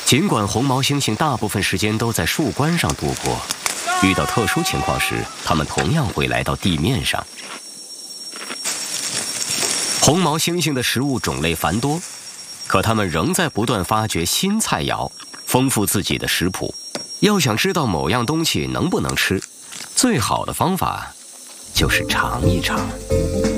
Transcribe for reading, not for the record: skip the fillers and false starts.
尽管红毛猩猩大部分时间都在树冠上度过，遇到特殊情况时，它们同样会来到地面上。红毛猩猩的食物种类繁多，可它们仍在不断发掘新菜肴，丰富自己的食谱。要想知道某样东西能不能吃，最好的方法就是尝一尝。